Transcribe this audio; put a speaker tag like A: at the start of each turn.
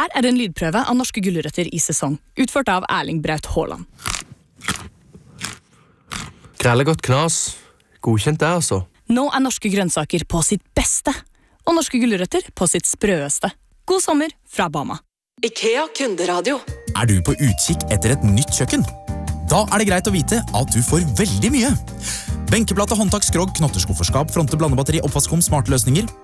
A: Her en lydprøve av norske gulrøtter i sesong, utført av Erling Braut Haaland.
B: Grellegodt knas. Godkjent det, altså.
A: Nå norske grønnsaker på sitt beste, og norske gulrøtter på sitt sprøeste. God sommer fra Bama.
C: IKEA kunderadio.
D: Du på utkikk etter et nytt kjøkken? Da det greit å vite at du får veldig mye. Benkeplate, håndtak, skrog, knotterskufferskap, fronte, blandebatteri, oppvaskom, smarte løsninger.